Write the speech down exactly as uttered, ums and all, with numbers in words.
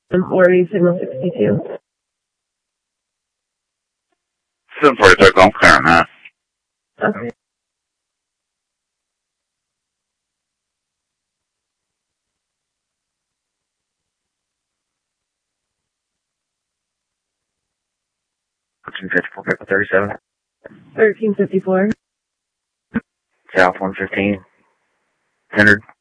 Worry signal sixty-two. seven forty-five, I'm clearing that. Okay. thirteen fifty-four, thirty-seven. thirteen fifty-four. South one fifteen. Centered.